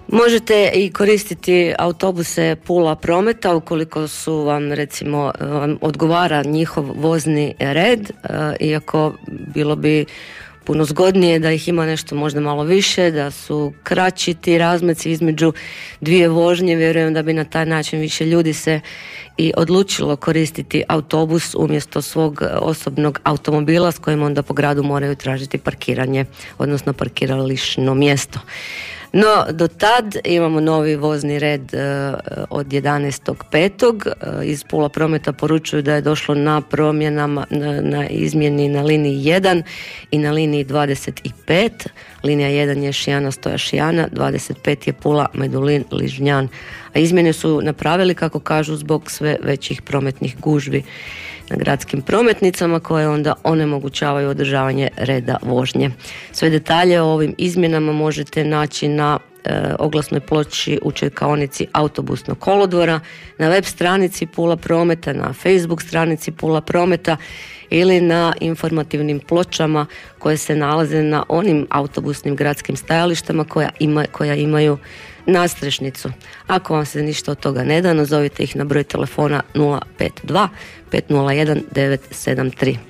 Možete i koristiti autobuse Pula Prometa ukoliko su vam, recimo, vam odgovara njihov vozni red, iako bilo bi puno zgodnije da ih ima nešto možda malo više, da su kraći ti razmaci između dvije vožnje. Vjerujem da bi na taj način više ljudi se i odlučilo koristiti autobus umjesto svog osobnog automobila s kojim onda po gradu moraju tražiti parkiranje, odnosno parkirališno mjesto. No, do tad imamo novi vozni red od 11.5. Iz Pula Prometa poručuju da je došlo na promjenama, na izmjeni na liniji 1 i na liniji 25. Linija 1 je Šijana Stoja Šijana, 25 je Pula Medulin Ližnjan. A izmjene su napravili, kako kažu, zbog sve većih prometnih gužvi na gradskim prometnicama koje onda onemogućavaju održavanje reda vožnje. Sve detalje o ovim izmjenama možete naći na oglasnoj ploči u čekaonici autobusnog kolodvora, na web stranici Pula Prometa, na Facebook stranici Pula Prometa ili na informativnim pločama koje se nalaze na onim autobusnim gradskim stajalištama koja imaju nastrešnicu. Ako vam se ništa od toga ne da, nazovite ih na broj telefona 052 501 973.